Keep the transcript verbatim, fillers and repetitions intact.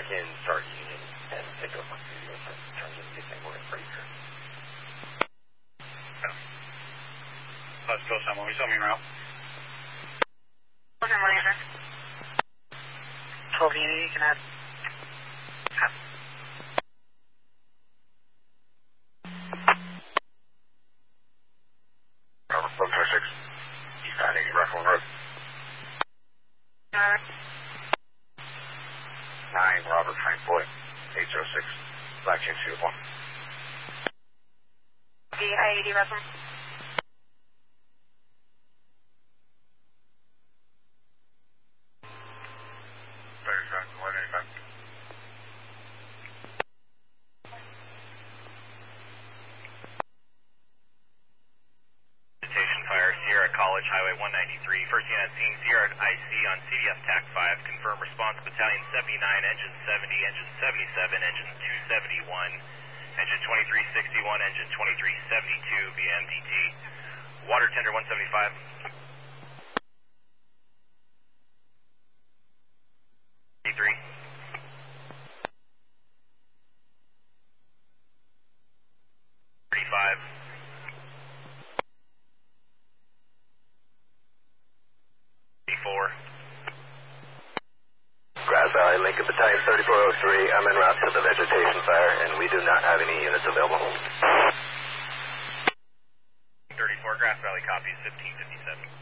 in start Union and take over studio in terms of anything we're in for here. Let's go someone. We saw me around. Okay, morning, sir. twelve Unity, you can add. Robert, one four six. East nine eighty Rifle Road. Alright. nine Robert Frank Boy. eight zero six. Black James Uniform. The I eighty Rifle. thirty-seven, one eighty-five. Station fire, Sierra College, Highway one ninety-three. First unit scene, Sierra I C on C D F T A C five. Confirm response, Battalion seventy-nine, Engine seventy, Engine seventy-seven, Engine two seventy-one, Engine twenty-three sixty-one, Engine twenty-three seventy-two via M D T. Water tender one seventy-five. three. thirty-five. four. Grass Valley, Lincoln Battalion thirty-four oh three. I'm en route to the vegetation fire, and we do not have any units available. thirty-four, Grass Valley copies, fifteen fifty-seven.